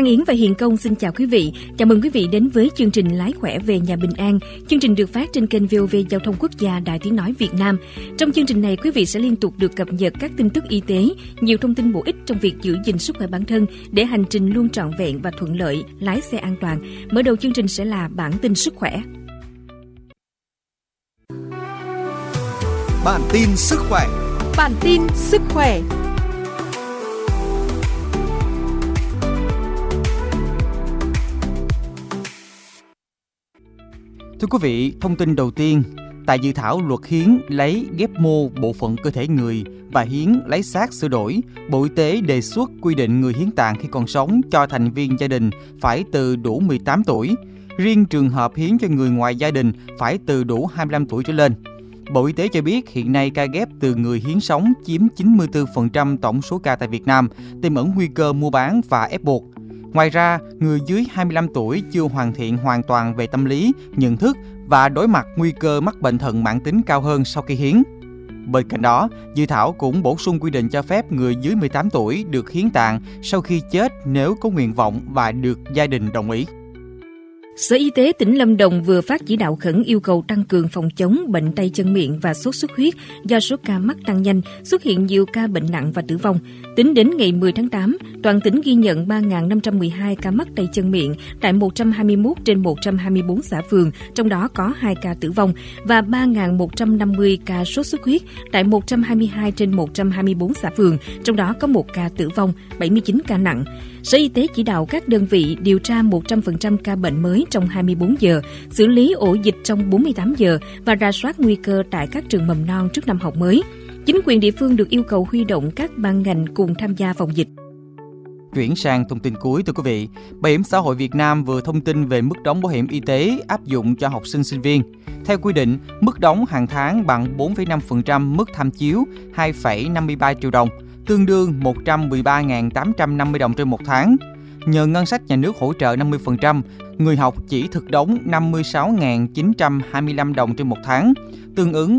Hằng Yến và Hiền Công xin chào quý vị. Chào mừng quý vị đến với chương trình Lái khỏe về nhà bình an. Chương trình được phát trên kênh VOV Giao thông Quốc gia Đài Tiếng nói Việt Nam. Trong chương trình này, quý vị sẽ liên tục được cập nhật các tin tức y tế, nhiều thông tin bổ ích trong việc giữ gìn sức khỏe bản thân để hành trình luôn trọn vẹn và thuận lợi, lái xe an toàn. Mở đầu chương trình sẽ là bản tin sức khỏe. Bản tin sức khỏe. Bản tin sức khỏe. Thưa quý vị, thông tin đầu tiên, tại dự thảo luật hiến lấy ghép mô bộ phận cơ thể người và hiến lấy xác sửa đổi, Bộ Y tế đề xuất quy định người hiến tạng khi còn sống cho thành viên gia đình phải từ đủ 18 tuổi. Riêng trường hợp hiến cho người ngoài gia đình phải từ đủ 25 tuổi trở lên. Bộ Y tế cho biết hiện nay ca ghép từ người hiến sống chiếm 94% tổng số ca tại Việt Nam, tiềm ẩn nguy cơ mua bán và ép buộc. Ngoài ra, người dưới 25 tuổi chưa hoàn thiện hoàn toàn về tâm lý, nhận thức và đối mặt nguy cơ mắc bệnh thận mãn tính cao hơn sau khi hiến. Bên cạnh đó, dự thảo cũng bổ sung quy định cho phép người dưới 18 tuổi được hiến tạng sau khi chết nếu có nguyện vọng và được gia đình đồng ý. Sở Y tế tỉnh Lâm Đồng vừa phát chỉ đạo khẩn yêu cầu tăng cường phòng chống bệnh tay chân miệng và sốt xuất huyết do số ca mắc tăng nhanh, xuất hiện nhiều ca bệnh nặng và tử vong. Tính đến ngày 10 tháng 8, toàn tỉnh ghi nhận 3.512 ca mắc tay chân miệng tại 121 trên 124 xã phường, trong đó có 2 ca tử vong, và 3.150 ca sốt xuất huyết tại 122 trên 124 xã phường, trong đó có 1 ca tử vong, 79 ca nặng. Sở Y tế chỉ đạo các đơn vị điều tra 100% ca bệnh mới trong 24 giờ, xử lý ổ dịch trong 48 giờ và rà soát nguy cơ tại các trường mầm non trước năm học mới. Chính quyền địa phương được yêu cầu huy động các ban ngành cùng tham gia phòng dịch. Chuyển sang thông tin cuối, thưa quý vị. Bảo hiểm xã hội Việt Nam vừa thông tin về mức đóng bảo hiểm y tế áp dụng cho học sinh sinh viên. Theo quy định, mức đóng hàng tháng bằng 4,5% mức tham chiếu 2,53 triệu đồng, tương đương 113.850 đồng trên một tháng. Nhờ ngân sách nhà nước hỗ trợ 50%, người học chỉ thực đóng 56.925 đồng trên một tháng, tương ứng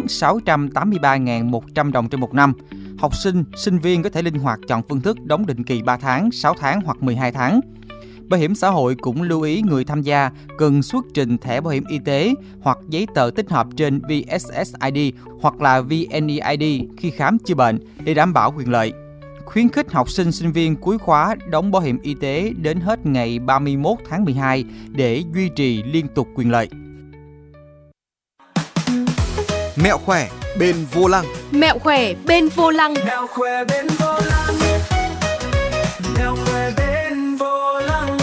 683.100 đồng trên một năm. Học sinh, sinh viên có thể linh hoạt chọn phương thức đóng định kỳ 3 tháng, 6 tháng hoặc 12 tháng. Bảo hiểm xã hội cũng lưu ý người tham gia cần xuất trình thẻ bảo hiểm y tế hoặc giấy tờ tích hợp trên VSSID hoặc là VNeID khi khám chữa bệnh để đảm bảo quyền lợi. Khuyến khích học sinh sinh viên cuối khóa đóng bảo hiểm y tế đến hết ngày 31 tháng 12 để duy trì liên tục quyền lợi. Mẹo khỏe bên vô lăng. Mẹo khỏe bên vô lăng. Mẹo khỏe bên vô lăng. Mẹo khỏe bên vô lăng.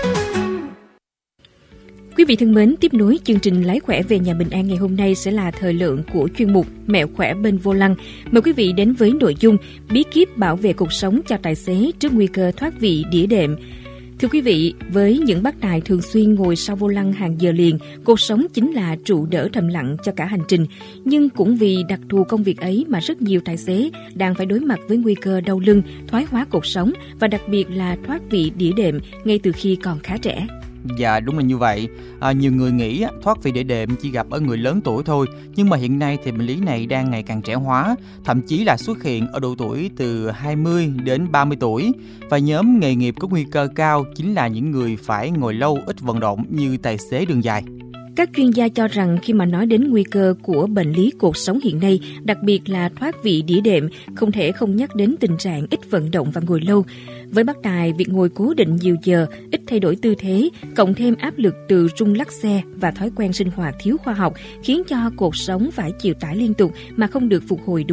Quý vị thân mến, tiếp nối chương trình Lái khỏe về nhà bình an ngày hôm nay sẽ là thời lượng của chuyên mục Mẹo khỏe bên vô lăng. Mời quý vị đến với nội dung bí kíp bảo vệ cuộc sống cho tài xế trước nguy cơ thoát vị đĩa đệm. Thưa quý vị, với những bác tài thường xuyên ngồi sau vô lăng hàng giờ liền, cuộc sống chính là trụ đỡ thầm lặng cho cả hành trình. Nhưng cũng vì đặc thù công việc ấy mà rất nhiều tài xế đang phải đối mặt với nguy cơ đau lưng, thoái hóa cột sống và đặc biệt là thoát vị đĩa đệm ngay từ khi còn khá trẻ. Dạ, đúng là như vậy. Nhiều người nghĩ thoát vị đĩa đệm chỉ gặp ở người lớn tuổi thôi, nhưng mà hiện nay thì bệnh lý này đang ngày càng trẻ hóa, thậm chí là xuất hiện ở độ tuổi từ 20 đến 30 tuổi. Và nhóm nghề nghiệp có nguy cơ cao chính là những người phải ngồi lâu, ít vận động như tài xế đường dài. Các chuyên gia cho rằng khi mà nói đến nguy cơ của bệnh lý cột sống hiện nay, đặc biệt là thoát vị đĩa đệm, không thể không nhắc đến tình trạng ít vận động và ngồi lâu. Với bác tài, việc ngồi cố định nhiều giờ, ít thay đổi tư thế, cộng thêm áp lực từ rung lắc xe và thói quen sinh hoạt thiếu khoa học khiến cho cột sống phải chịu tải liên tục mà không được phục hồi đúng